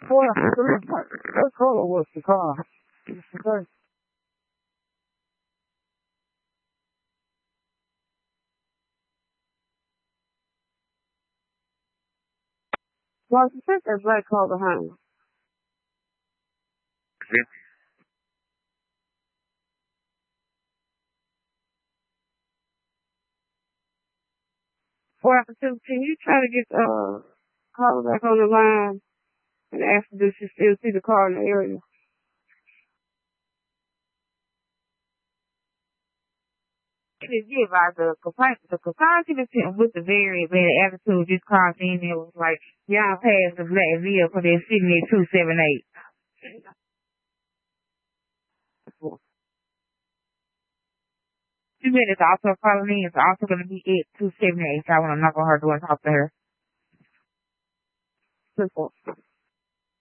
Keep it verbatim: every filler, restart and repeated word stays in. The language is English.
Four after three. What color was the car? Okay. Well, you think that black car behind you. Four after two. Can you try to get uh caller back on the line and ask her if she still see the car in the area? Yeah, by the complaint, the complaint with the very bad attitude just called in and was like, y'all passed the black vehicle that's sitting at two seven eight. Two minutes also calling in. It's also going to be at two seven eight. So I want to knock on her door and talk to her. Simple.